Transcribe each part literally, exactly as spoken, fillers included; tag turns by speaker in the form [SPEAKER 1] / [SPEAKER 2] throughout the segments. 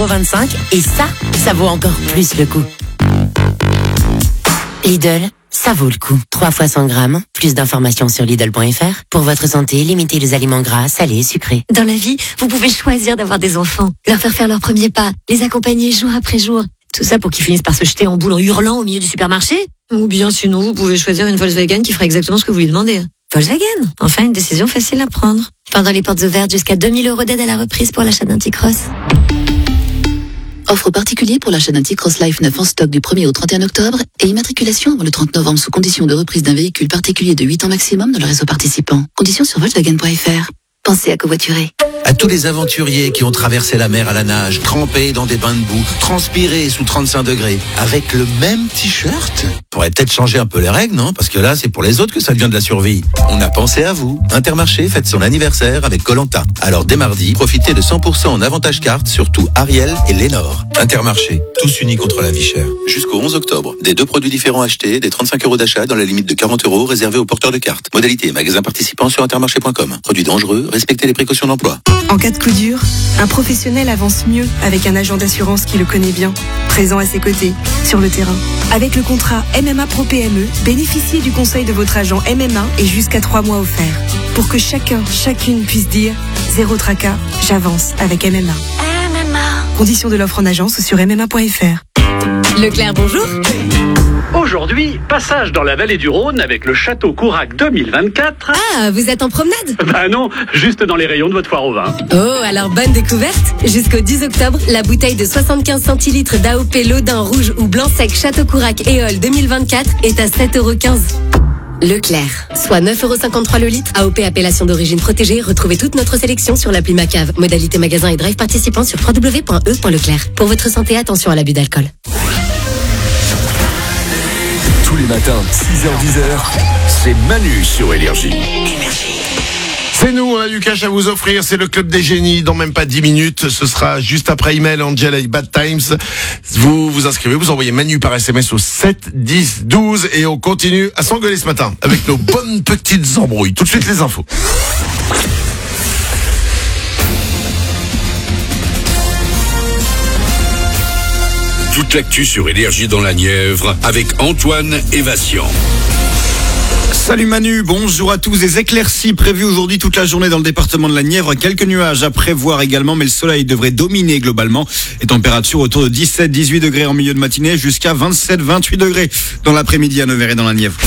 [SPEAKER 1] euros vingt-cinq et ça, ça vaut encore plus le coup. Lidl, ça vaut le coup. trois fois cent grammes. Plus d'informations sur Lidl point F R. Pour votre santé, limitez les aliments gras, salés, sucrés.
[SPEAKER 2] Dans la vie, vous pouvez choisir d'avoir des enfants, leur faire faire leurs premiers pas, les accompagner jour après jour. Tout ça pour qu'ils finissent par se jeter en boule en hurlant au milieu du supermarché. Ou bien sinon, vous pouvez choisir une Volkswagen qui fera exactement ce que vous lui demandez. Volkswagen, enfin une décision facile à prendre. Pendant les portes ouvertes, jusqu'à deux mille euros d'aide à la reprise pour l'achat d'un T-Cross.
[SPEAKER 3] Offre particulier pour l'achat d'un T-Cross Life neuf en stock du premier au trente et un octobre et immatriculation avant le trente novembre sous condition de reprise d'un véhicule particulier de huit ans maximum dans le réseau participant. Conditions sur Volkswagen point F R. Pensez à covoiturer.
[SPEAKER 4] À tous les aventuriers qui ont traversé la mer à la nage, trempés dans des bains de boue, transpirés sous trente-cinq degrés, avec le même t-shirt. Faudrait peut-être changer un peu les règles, non? Parce que là, c'est pour les autres que ça devient de la survie. On a pensé à vous. Intermarché fête son anniversaire avec Koh Lanta. Alors dès mardi, profitez de cent pour cent en avantage carte sur tout Ariel et Lénore. Intermarché, tous unis contre la vie chère. Jusqu'au onze octobre, des deux produits différents achetés, des trente-cinq euros d'achat dans la limite de quarante euros réservés aux porteurs de cartes. Modalité et magasin participant sur intermarché point com. Produits dangereux, respectez les précautions d'emploi.
[SPEAKER 5] En cas de coup dur, un professionnel avance mieux avec un agent d'assurance qui le connaît bien, présent à ses côtés, sur le terrain. Avec le contrat M M A Pro P M E, bénéficiez du conseil de votre agent M M A et jusqu'à trois mois offerts. Pour que chacun, chacune puisse dire « Zéro tracas, j'avance avec M M A ». M M A. Conditions de l'offre en agence ou sur M M A point F R.
[SPEAKER 2] Leclerc, bonjour.
[SPEAKER 6] Aujourd'hui, passage dans la vallée du Rhône avec le Château Courac deux mille vingt-quatre.
[SPEAKER 2] Ah, vous êtes en promenade?
[SPEAKER 6] Bah non, juste dans les rayons de votre foire au vin.
[SPEAKER 2] Oh, alors bonne découverte. Jusqu'au dix octobre, la bouteille de soixante-quinze centilitres d'A O P Lodin rouge ou blanc sec Château Courac Éole deux mille vingt-quatre est à sept euros quinze. Leclerc, soit neuf euros cinquante-trois le litre. A O P appellation d'origine protégée. Retrouvez toute notre sélection sur l'appli Macave. Modalité magasin et drive participant sur w w w point e point leclerc. Pour votre santé, attention à l'abus d'alcool.
[SPEAKER 7] Tous les matins, six heures dix, c'est Manu sur Énergie.
[SPEAKER 8] C'est nous, on a du cash à vous offrir, c'est le Club des Génies, dans même pas dix minutes, ce sera juste après email, Angel et Bad Times. Vous vous inscrivez, vous envoyez Manu par S M S au sept dix douze et on continue à s'engueuler ce matin avec nos bonnes petites embrouilles. Tout de suite les infos.
[SPEAKER 7] Toute l'actu sur Énergie dans la Nièvre avec Antoine et Vassian.
[SPEAKER 9] Salut Manu, bonjour à tous. Des éclaircies prévues aujourd'hui toute la journée dans le département de la Nièvre. Quelques nuages à prévoir également, mais le soleil devrait dominer globalement. Les températures autour de dix-sept dix-huit degrés en milieu de matinée jusqu'à vingt-sept vingt-huit degrés dans l'après-midi à Nevers et dans la Nièvre.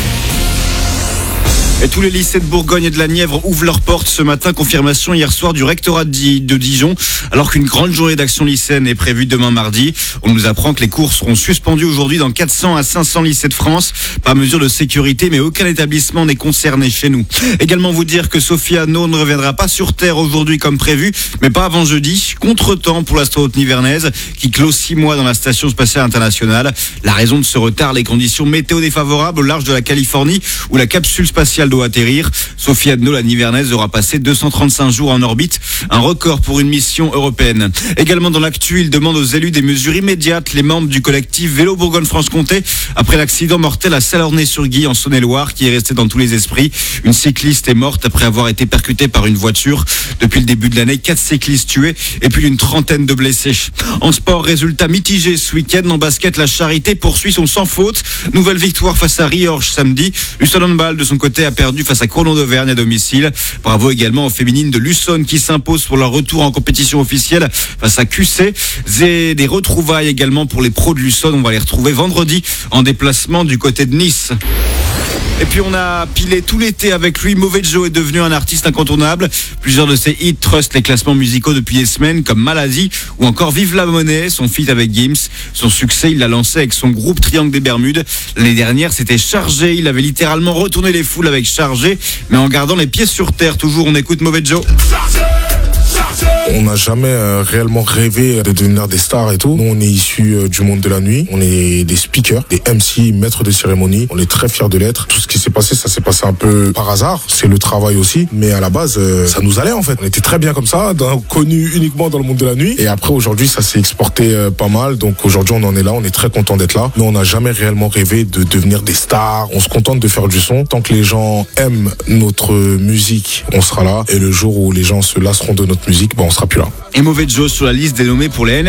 [SPEAKER 9] Et tous les lycées de Bourgogne et de la Nièvre ouvrent leurs portes ce matin. Confirmation hier soir du rectorat de Dijon. Alors qu'une grande journée d'action lycéenne est prévue demain mardi. On nous apprend que les cours seront suspendus aujourd'hui dans quatre cents à cinq cents lycées de France. Par mesure de sécurité, mais aucun établissement n'est concerné chez nous. Également vous dire que Sophie Anneau ne reviendra pas sur Terre aujourd'hui comme prévu, mais pas avant jeudi. Contretemps pour l'astronaute nivernaise qui clôt six mois dans la station spatiale internationale. La raison de ce retard, les conditions météo défavorables au large de la Californie où la capsule spatiale doit atterrir. Sophie Adno, la nivernaise, aura passé deux cent trente-cinq jours en orbite, un record pour une mission européenne. Également dans l'actu, il demande aux élus des mesures immédiates, les membres du collectif Vélo Bourgogne-Franche-Comté, après l'accident mortel à Salornay-sur-Guye en Saône-et-Loire, qui est resté dans tous les esprits. Une cycliste est morte après avoir été percutée par une voiture. Depuis le début de l'année, quatre cyclistes tués et plus d'une trentaine de blessés. En sport, résultat mitigé ce week-end. En basket, la Charité poursuit son sans faute. Nouvelle victoire face à Riorges samedi. Luçon Handball, de son côté, a perdu face à Cournon d'Auvergne à domicile. Bravo également aux féminines de Luçon qui s'imposent pour leur retour en compétition officielle face à Q C. Et des retrouvailles également pour les pros de Luçon. On va les retrouver vendredi en déplacement du côté de Nice. Et puis on a pilé tout l'été avec lui. Mauvais Joe est devenu un artiste incontournable. Plusieurs de ses hits trustent les classements musicaux depuis des semaines, comme Maladie ou encore Vive la monnaie, son feat avec Gims. Son succès, il l'a lancé avec son groupe Triangle des Bermudes. L'année dernière, c'était Chargé. Il avait littéralement retourné les foules avec Chargé, mais en gardant les pieds sur terre. Toujours, on écoute Mauvais Joe.
[SPEAKER 10] On n'a jamais euh, réellement rêvé de devenir des stars et tout. Nous, on est issus euh, du monde de la nuit. On est des speakers, des M C, maîtres de cérémonie. On est très fiers de l'être. Tout ce qui s'est passé, ça s'est passé un peu par hasard. C'est le travail aussi. Mais à la base, euh, ça nous allait en fait. On était très bien comme ça, dans, connus uniquement dans le monde de la nuit. Et après, aujourd'hui, ça s'est exporté euh, pas mal. Donc aujourd'hui, on en est là. On est très content d'être là. Nous, on n'a jamais réellement rêvé de devenir des stars. On se contente de faire du son. Tant que les gens aiment notre musique, on sera là. Et le jour où les gens se lasseront de notre musique, bah, on sera plus là.
[SPEAKER 9] Et Mauvais Joe sur la liste des nommés pour les N